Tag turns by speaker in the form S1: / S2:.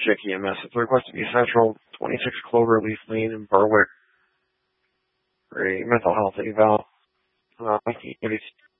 S1: Check EMS. It's requested to be Central 26 Cloverleaf Lane in Berwick for a mental health eval. 1982.